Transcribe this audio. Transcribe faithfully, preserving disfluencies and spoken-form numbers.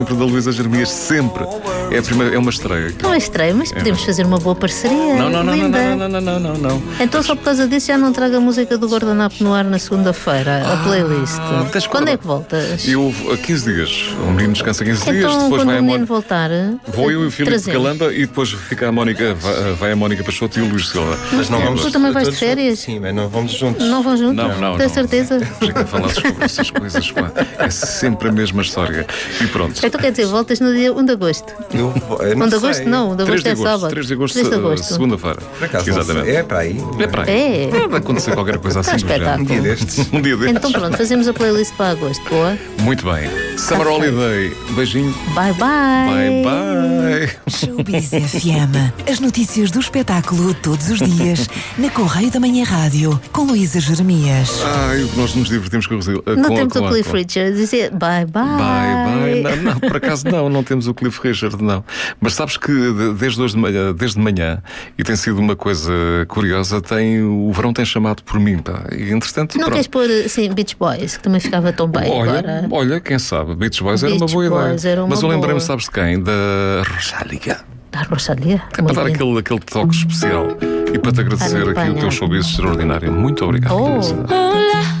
da Luísa Jeremias, sempre. É, a primeira, é uma estreia. Não é estreia, mas podemos fazer uma boa parceria. Não, não, não, não, linda. não, não, não, não, não. Então só por causa disso já não trago a música do Guardanapo no ar na segunda-feira, a playlist. Ah, tens Quando que- é que voltas? Eu, há quinze dias. O menino descansa quinze dias, Então, depois quando vai o a menino Mónica. voltar, Vou eu e o Filipe trazemos. Calamba e depois fica a Mónica, vai, vai a Mónica Peixoto e o Luís Silva. Mas não E vamos. Tu também vais de todos- férias? Sim, mas não vamos juntos. Não vão juntos? Não, não, Tens não. certeza? Chega a falar sobre essas coisas, pá. É sempre a mesma história. E pronto. Então quer dizer, voltas no dia um de agosto. Eu, vou- eu não um de sei. agosto não, um de três agosto de é agosto, sábado. três de agosto, três de agosto. segunda-feira. Por acaso, não Exatamente. sei. É para aí. É para aí. É. Pode acontecer qualquer coisa assim. Está do género. Um dia destes. Um dia destes. Então pronto, fazemos a playlist para agosto. Boa. Muito bem. Summer Tá feito. Holiday. Beijinho. Bye bye. Bye bye. Showbiz F M. As notícias do espetáculo todos os dias na Correio da Manhã Rádio com Luísa Jeremias. Ai, nós nos divertimos com, com Não com temos com o a- Cliff com a- Richard a dizer bye bye. Bye, bye. Não, não, por acaso não, não temos o Cliff Richard, não. Mas sabes que de- desde hoje de manhã, desde de manhã, e tem sido uma coisa curiosa, tem, o verão tem chamado por mim, pá. E entretanto, Não pronto. queres pôr assim Beach Boys, que também ficava tão bem Olha, agora? olha, quem sabe, Beach Boys era uma Beach boa Boys ideia. era uma Mas eu lembrei-me, boa. sabes de quem? Da Rosalia. Da Rosalia. É para dar aquele, aquele toque especial e para te agradecer Para aqui o teu acompanhar. showbiz extraordinário. Muito obrigado. Oh. Teresa.